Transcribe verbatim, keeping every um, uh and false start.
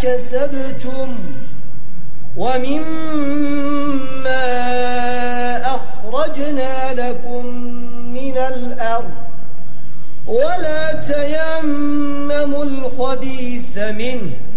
كسبتم ومما أخرجنا لكم من الأرض ولا تيمموا الخبيث منه